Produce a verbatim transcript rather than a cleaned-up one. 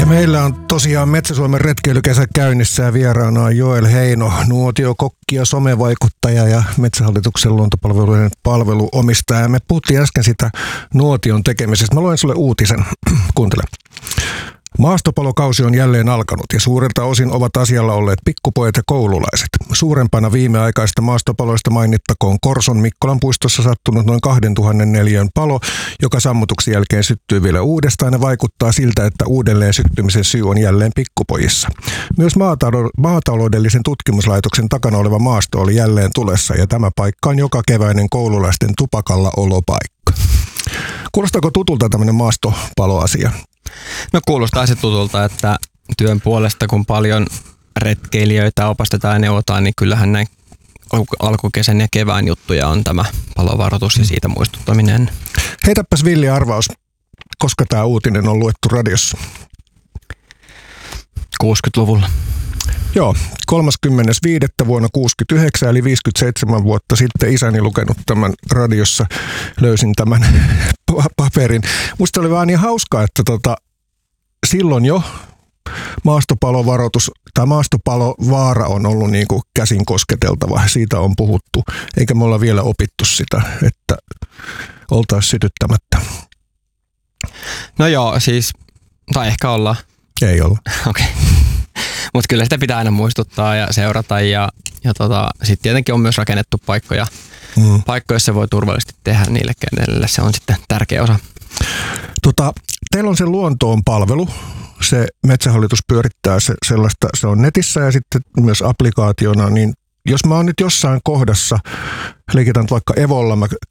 Meillä on tosiaan Metsä-Suomen retkeilykesä käynnissä ja vieraana on Joel Heino, nuotiokokki ja somevaikuttaja ja Metsähallituksen luontopalveluiden palveluomistaja. Me puhuttiin äsken sitä nuotion tekemisestä. Mä luen sulle uutisen. Kuuntele. Maastopalokausi on jälleen alkanut ja suurelta osin ovat asialla olleet pikkupojat ja koululaiset. Suurempana viimeaikaista maastopaloista mainittakoon Korson Mikkolan puistossa sattunut noin kahdentuhannen neliön palo, joka sammutuksen jälkeen syttyy vielä uudestaan ja vaikuttaa siltä, että uudelleen syttymisen syy on jälleen pikkupojissa. Myös maataloudellisen tutkimuslaitoksen takana oleva maasto oli jälleen tulessa ja tämä paikka on joka keväinen koululaisten tupakalla olopaikka. Kuulostaako tutulta tämmöinen maastopaloasia? No kuulostaa se tutulta, että työn puolesta kun paljon retkeilijöitä opastetaan ja neuvotaan, niin kyllähän näin alkukesän ja kevään juttuja on tämä palovaroitus ja siitä muistuttaminen. Heitäpäs villi arvaus, koska tämä uutinen on luettu radiossa? kuusikymmentäluvulla. Joo, kolmaskymmenes viidettä vuonna kuusikymmentäyhdeksän eli viisikymmentäseitsemän vuotta sitten isäni lukenut tämän radiossa, löysin tämän paperin. Musta oli vaan niin hauskaa, että tota, silloin jo maastopalovaroitus tai maastopalovaara on ollut niin kuin käsin kosketeltava, siitä on puhuttu, eikä me olla vielä opittu sitä, että oltaisiin sytyttämättä. No joo, siis, tai ehkä ollaan. Ei olla. Okei. Okay. Mutta kyllä sitä pitää aina muistuttaa ja seurata ja, ja tota, sitten tietenkin on myös rakennettu paikkoja, mm. paikkoja, joissa voi turvallisesti tehdä niille, kenelle se on sitten tärkeä osa. Tota, teillä on se luontoon palvelu, se Metsähallitus pyörittää se, sellaista, se on netissä ja sitten myös applikaationa, niin jos mä oon nyt jossain kohdassa, leikitän vaikka Evolla, mä